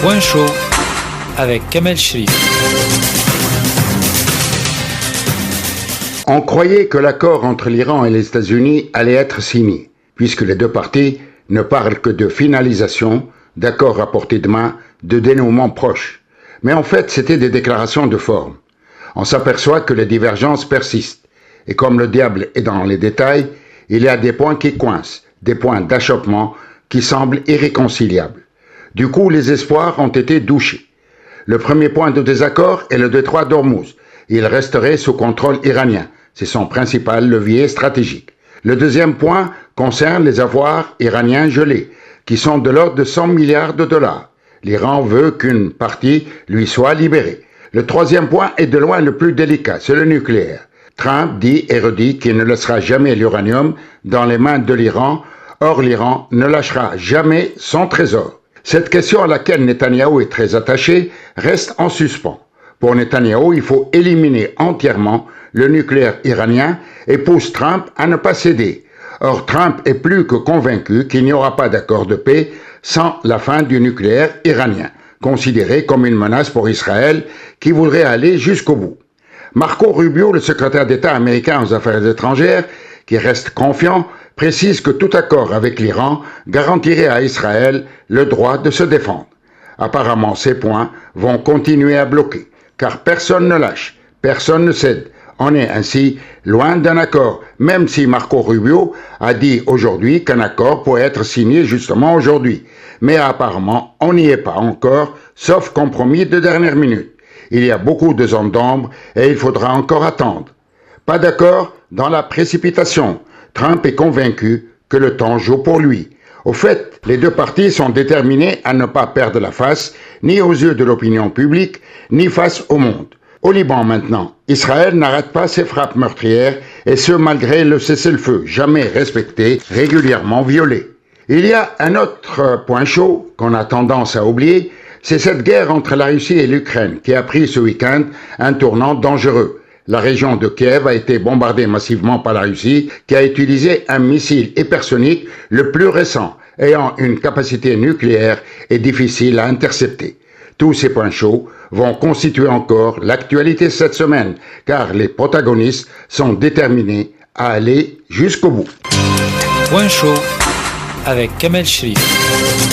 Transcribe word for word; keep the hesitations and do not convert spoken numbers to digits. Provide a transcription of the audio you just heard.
Point chaud avec Kamel Cherif. On croyait que l'accord entre l'Iran et les États-Unis allait être signé, puisque les deux parties ne parlent que de finalisation, d'accords à portée de main, de dénouement proche. Mais en fait, c'était des déclarations de forme. On s'aperçoit que les divergences persistent. Et comme le diable est dans les détails, il y a des points qui coincent, des points d'achoppement qui semblent irréconciliables. Du coup, les espoirs ont été douchés. Le premier point de désaccord est le détroit d'Ormuz. Il resterait sous contrôle iranien. C'est son principal levier stratégique. Le deuxième point concerne les avoirs iraniens gelés, qui sont de l'ordre de cent milliards de dollars. L'Iran veut qu'une partie lui soit libérée. Le troisième point est de loin le plus délicat, c'est le nucléaire. Trump dit et redit qu'il ne laissera jamais l'uranium dans les mains de l'Iran. Or, l'Iran ne lâchera jamais son trésor. Cette question à laquelle Netanyahou est très attaché reste en suspens. Pour Netanyahou, il faut éliminer entièrement le nucléaire iranien et pousse Trump à ne pas céder. Or, Trump est plus que convaincu qu'il n'y aura pas d'accord de paix sans la fin du nucléaire iranien, considéré comme une menace pour Israël qui voudrait aller jusqu'au bout. Marco Rubio, le secrétaire d'État américain aux affaires étrangères, qui reste confiant, précise que tout accord avec l'Iran garantirait à Israël le droit de se défendre. Apparemment, ces points vont continuer à bloquer, car personne ne lâche, personne ne cède. On est ainsi loin d'un accord, même si Marco Rubio a dit aujourd'hui qu'un accord pourrait être signé justement aujourd'hui. Mais apparemment, on n'y est pas encore, sauf compromis de dernière minute. Il y a beaucoup de zones d'ombre et il faudra encore attendre. Pas d'accord dans la précipitation. Trump est convaincu que le temps joue pour lui. Au fait, les deux parties sont déterminées à ne pas perdre la face, ni aux yeux de l'opinion publique, ni face au monde. Au Liban maintenant, Israël n'arrête pas ses frappes meurtrières, et ce malgré le cessez-le-feu, jamais respecté, régulièrement violé. Il y a un autre point chaud qu'on a tendance à oublier, c'est cette guerre entre la Russie et l'Ukraine qui a pris ce week-end un tournant dangereux. La région de Kiev a été bombardée massivement par la Russie, qui a utilisé un missile hypersonique le plus récent, ayant une capacité nucléaire et difficile à intercepter. Tous ces points chauds vont constituer encore l'actualité cette semaine, car les protagonistes sont déterminés à aller jusqu'au bout. Point chaud avec Kamel Cherif.